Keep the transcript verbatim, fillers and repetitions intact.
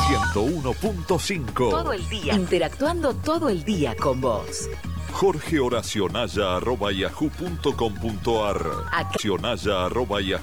ciento uno punto cinco. Todo el día. Interactuando todo el día con vos. Jorge Horacio Naya arroba yahoo punto com punto ar. Accionaya arroba yahoo